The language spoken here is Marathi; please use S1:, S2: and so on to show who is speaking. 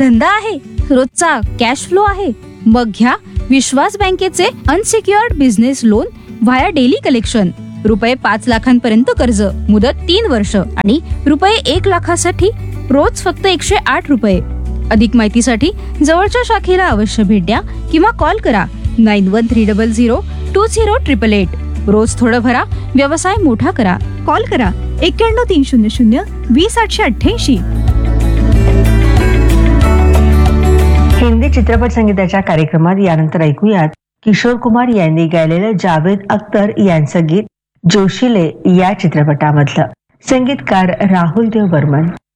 S1: धंदा आहे, रोजचा कॅश फ्लो आहे, मग घ्या विश्वास बँकेचे unsecured business loan via daily collection. रुपये 5 लाखांपर्यंत कर्ज, मुदत 3 वर्ष आणि रुपये 1 लाखासाठी रोज फक्त 108 रुपये. अधिक माहितीसाठी जवळच्या शाखेला अवश्य भेट द्या किंवा कॉल करा 9130020888. रोज थोडं भरा, व्यवसाय मोठा करा.
S2: कॉल करा 9130020888.
S3: हिंदी चित्रपट संगीताच्या कार्यक्रमात यानंतर ऐकूयात किशोर कुमार यांनी गायलेलं जावेद अख्तर यांचं गीत जोशीले या चित्रपटामधलं. संगीतकार राहुल देव बर्मन.